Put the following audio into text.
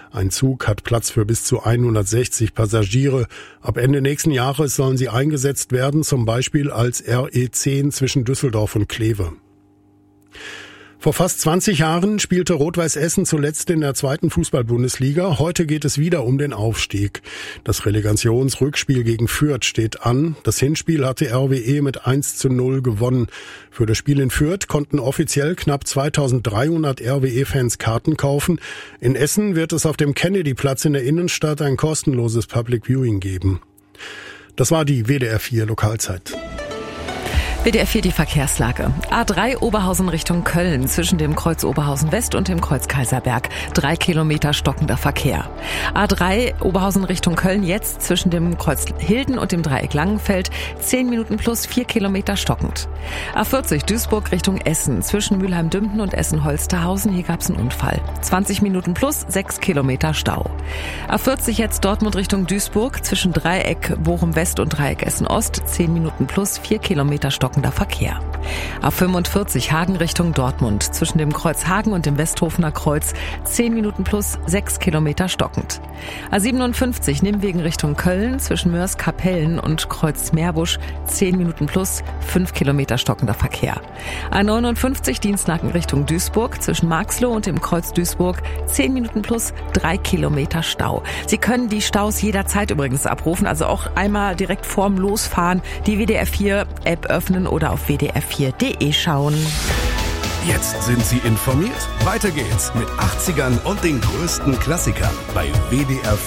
Ein Zug hat Platz für bis zu 160 Passagiere. Ab Ende nächsten Jahres sollen sie eingesetzt werden, zum Beispiel als RE10 zwischen Düsseldorf und Kleve. Vor fast 20 Jahren spielte Rot-Weiß Essen zuletzt in der 2. Fußball-Bundesliga. Heute geht es wieder um den Aufstieg. Das Relegationsrückspiel gegen Fürth steht an. Das Hinspiel hatte RWE mit 1:0 gewonnen. Für das Spiel in Fürth konnten offiziell knapp 2300 RWE-Fans Karten kaufen. In Essen wird es auf dem Kennedy-Platz in der Innenstadt ein kostenloses Public Viewing geben. Das war die WDR 4 Lokalzeit. WDR 4 die Verkehrslage. A3 Oberhausen Richtung Köln zwischen dem Kreuz Oberhausen West und dem Kreuz Kaiserberg. 3 Kilometer stockender Verkehr. A3 Oberhausen Richtung Köln jetzt zwischen dem Kreuz Hilden und dem Dreieck Langenfeld. 10 Minuten plus 4 Kilometer stockend. A40 Duisburg Richtung Essen zwischen Mülheim-Dümpten und Essen-Holsterhausen. Hier gab es einen Unfall. 20 Minuten plus 6 Kilometer Stau. A40 jetzt Dortmund Richtung Duisburg zwischen Dreieck Bochum West und Dreieck Essen Ost. 10 Minuten plus 4 Kilometer stockender Verkehr. A45 Hagen Richtung Dortmund zwischen dem Kreuz Hagen und dem Westhofener Kreuz 10 Minuten plus 6 Kilometer stockend. A57 Nimwegen Richtung Köln zwischen Mörs-Kapellen und Kreuz Meerbusch 10 Minuten plus 5 Kilometer stockender Verkehr. A59 Dienstlaken Richtung Duisburg zwischen Marxloh und dem Kreuz Duisburg 10 Minuten plus 3 Kilometer Stau. Sie können die Staus jederzeit übrigens abrufen, also auch einmal direkt vorm Losfahren die WDR 4 App öffnen oder auf wdr4.de schauen. Jetzt sind Sie informiert. Weiter geht's mit 80ern und den größten Klassikern bei WDR 4.